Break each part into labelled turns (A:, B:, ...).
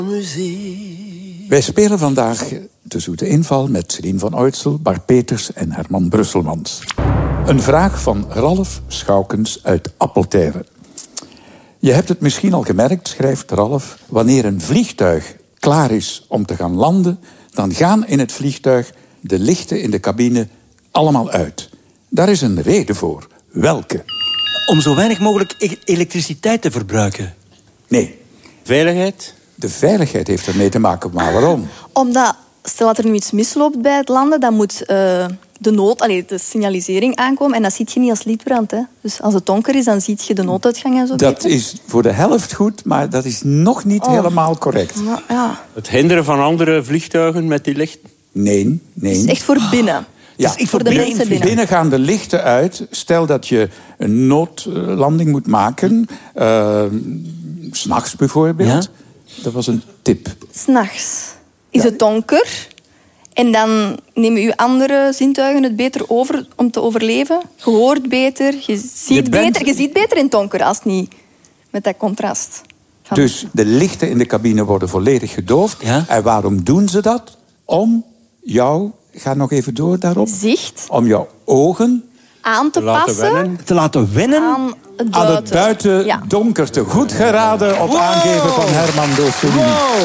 A: Wij spelen vandaag de zoete inval met Celine van Oitsel, Bart Peters en Herman Brusselmans. Een vraag van Ralf Schoukens uit Appeltern. Je hebt het misschien al gemerkt, schrijft Ralf, wanneer een vliegtuig klaar is om te gaan landen, dan gaan in het vliegtuig de lichten in de cabine allemaal uit. Daar is een reden voor. Welke?
B: Om zo weinig mogelijk elektriciteit te verbruiken.
A: Nee.
C: Veiligheid?
A: De veiligheid heeft ermee te maken, maar waarom?
D: Omdat, stel dat er nu iets misloopt bij het landen, dan moet de signalisering aankomen. En dat ziet je niet als lichtbrand. Hè. Dus als het donker is, dan zie je de nooduitgang en zo.
A: Dat is voor de helft goed, maar dat is nog niet helemaal correct.
D: Maar, ja.
C: Het hinderen van andere vliegtuigen met die lichten?
A: Nee.
D: Het is echt voor binnen.
A: Ja,
D: voor de mensen binnen.
A: Binnen gaan de lichten uit. Stel dat je een noodlanding moet maken. 's Nachts bijvoorbeeld. Ja? Dat was een tip.
D: 's Nachts is het donker. En dan nemen uw andere zintuigen het beter over om te overleven. Je hoort beter, je ziet beter in het donker als niet met dat contrast.
A: Dus de lichten in de cabine worden volledig gedoofd. Ja? En waarom doen ze dat? Om jou, ga nog even door daarop.
D: Zicht.
A: Om jouw ogen
D: aan te passen.
B: Te laten wennen
D: aan
A: het buiten donkerte. Goed geraden op aangeven van Herman door Celine.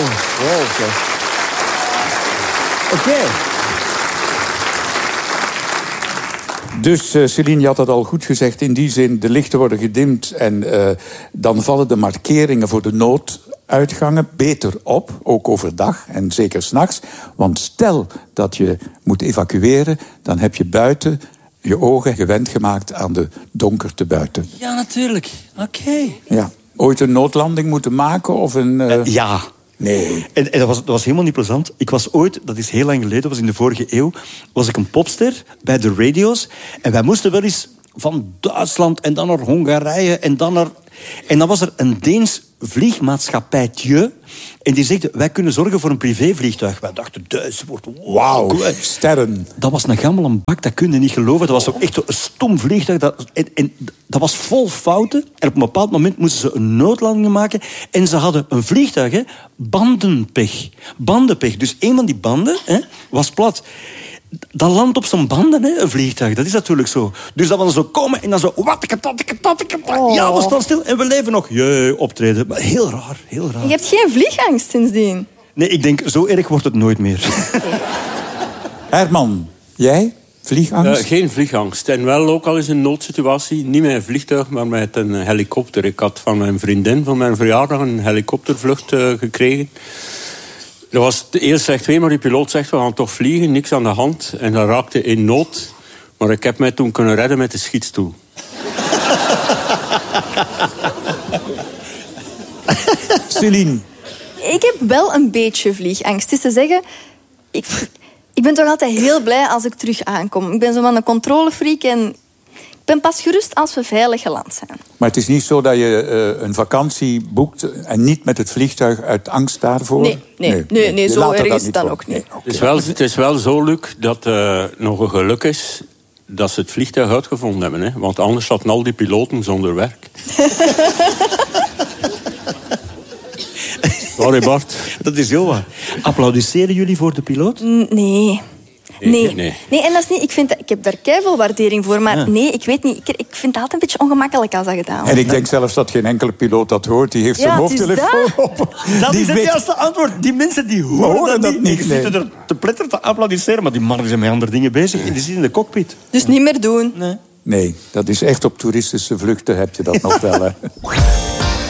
B: Oké.
A: Dus Celine, je had dat al goed gezegd. In die zin, de lichten worden gedimd en dan vallen de markeringen voor de nooduitgangen beter op. Ook overdag en zeker 's nachts. Want stel dat je moet evacueren, dan heb je buiten je ogen gewend gemaakt aan de donkerte buiten.
B: Ja, natuurlijk. Oké.
A: Ja. Ooit een noodlanding moeten maken of een...
B: Ja.
A: Nee.
B: En dat was helemaal niet plezant. Ik was ooit, dat is heel lang geleden, dat was in de vorige eeuw, was ik een popster bij de radio's. En wij moesten wel eens van Duitsland en dan naar Hongarije en dan naar... En dan was er een Deens vliegmaatschappijtje. En die zegt, wij kunnen zorgen voor een privévliegtuig. Wij dachten, Duits wordt...
A: Wauw, sterren.
B: Dat was een gammele bak, dat kun je niet geloven. Dat was ook echt een stom vliegtuig. En dat was vol fouten. En op een bepaald moment moesten ze een noodlanding maken. En ze hadden een vliegtuig, hè, bandenpech. Dus een van die banden was plat. Dat landt op zijn banden, hè, een vliegtuig. Dat is natuurlijk zo. Dus dat we dan zo komen en dan zo... Ja, we staan stil en we leven nog. Optreden. Maar heel raar, heel raar.
D: Je hebt geen vliegangst sindsdien?
B: Nee, ik denk, zo erg wordt het nooit meer.
A: Herman, jij? Vliegangst?
C: Geen vliegangst. En wel ook al eens een noodsituatie. Niet met een vliegtuig, maar met een helikopter. Ik had van mijn vriendin van mijn verjaardag een helikoptervlucht gekregen. Dat was eerst slecht weer, maar die piloot zegt, we gaan toch vliegen, niks aan de hand. En dat raakte in nood. Maar ik heb mij toen kunnen redden met de schietstoel.
A: Celine?
D: Ik heb wel een beetje vliegangst. Het is te zeggen, ik ben toch altijd heel blij als ik terug aankom. Ik ben zo van een controlefreak en ik ben pas gerust als we veilig geland zijn.
A: Maar het is niet zo dat je een vakantie boekt en niet met het vliegtuig uit angst daarvoor?
D: Nee, zo erg is het dan ook niet.
A: Nee.
C: Het is wel zo, Luc, dat nog een geluk is dat ze het vliegtuig uitgevonden hebben. Hè? Want anders zaten al die piloten zonder werk. Sorry, Bart.
B: Dat is heel waar. Applaudisseren jullie voor de piloot?
D: Nee, en dat is niet... Ik heb daar keiveel waardering voor, maar nee, ik weet niet. Ik vind het altijd een beetje ongemakkelijk als dat gedaan wordt.
A: En ik denk zelfs dat geen enkele piloot dat hoort. Die heeft zijn hoofdtelefoon op.
B: Dat is het juiste antwoord. Die mensen die horen dat niet. Die zitten er te pletteren te applaudisseren, maar die mannen zijn met andere dingen bezig. En die zitten in de cockpit.
D: Dus niet meer doen.
A: Nee, dat is echt op toeristische vluchten heb je dat nog wel. Hè.